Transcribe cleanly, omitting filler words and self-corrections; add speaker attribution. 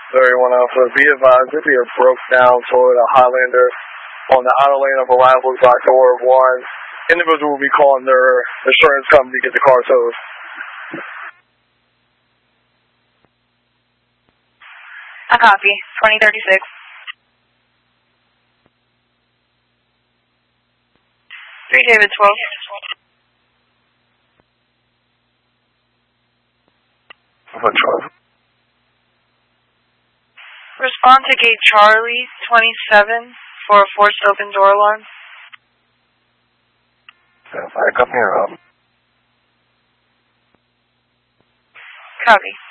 Speaker 1: 31 Alpha, be advised if you broke down Toyota Highlander on the outer lane of arrival by door 1. Individual will be calling their insurance company to get the car towed.
Speaker 2: I copy. 2036. 3 David 12.
Speaker 1: What 12?
Speaker 2: Respond to gate Charlie 27 for a forced open door alarm.
Speaker 1: Back up here, up.
Speaker 2: Copy.